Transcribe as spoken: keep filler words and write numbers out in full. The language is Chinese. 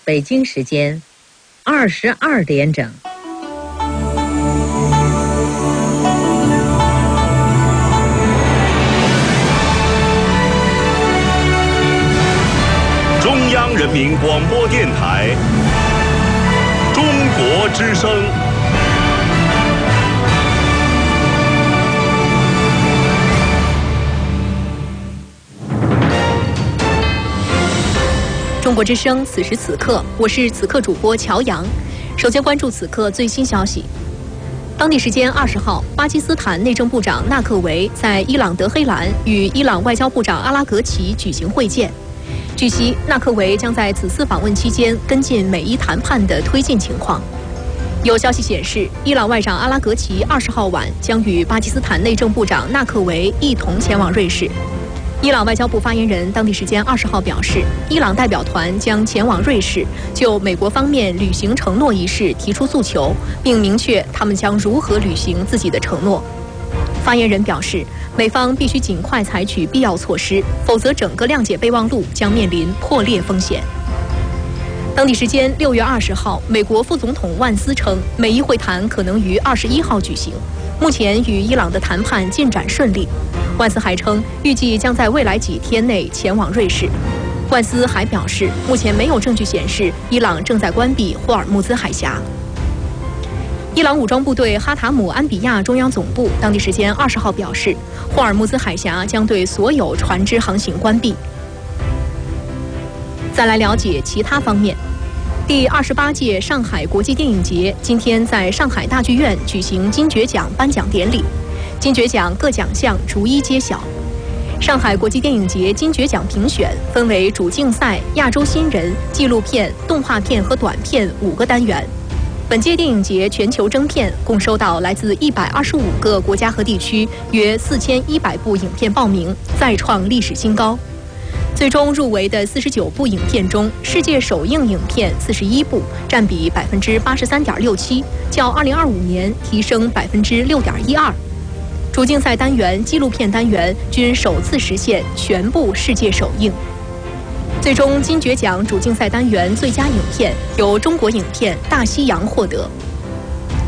北京时间二十二点整。 中央人民广播电台中国之声。 中国之声，此时此刻，我是此刻主播乔阳。首先关注此刻最新消息。当地时间二十号，巴基斯坦内政部长纳克维在伊朗德黑兰与伊朗外交部长阿拉格齐举行会见。据悉，纳克维将在此次访问期间跟进美伊谈判的推进情况。有消息显示，伊朗外长阿拉格齐二十号晚将与巴基斯坦内政部长纳克维一同前往瑞士。伊朗外交部发言人当地时间二十号表示，伊朗代表团将前往瑞士，就美国方面履行承诺一事提出诉求，并明确他们将如何履行自己的承诺。发言人表示，美方必须尽快采取必要措施，否则整个谅解备忘录将面临破裂风险。当地时间六月二十号，美国副总统万斯称，美伊会谈可能于二十一号举行，目前与伊朗的谈判进展顺利。万斯还称，预计将在未来几天内前往瑞士。万斯还表示，目前没有证据显示伊朗正在关闭霍尔木兹海峡。伊朗武装部队哈塔姆安比亚中央总部当地时间二十号表示，霍尔木兹海峡将对所有船只航行关闭。再来了解其他方面。第二十八届上海国际电影节今天在上海大剧院举行金爵奖颁奖典礼，金爵奖各奖项逐一揭晓。上海国际电影节金爵奖评选分为主竞赛、亚洲新人、纪录片、动画片和短片五个单元。本届电影节全球征片共收到来自一百二十五个国家和地区约四千一百部影片报名，再创历史新高。最终入围的四十九部影片中，世界首映影片四十一部，占比百分之八十三点六七，较二零二五年提升百分之六点一二。主竞赛单元、纪录片单元均首次实现全部世界首映。最终金爵奖主竞赛单元最佳影片由中国影片《大西洋》获得。